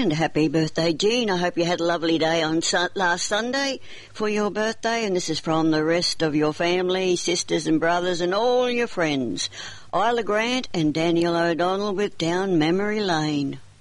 And happy birthday, Jean. I hope you had a lovely day on last Sunday for your birthday. And this is from the rest of your family, sisters and brothers and all your friends. Isla Grant and Daniel O'Donnell with Down Memory Lane.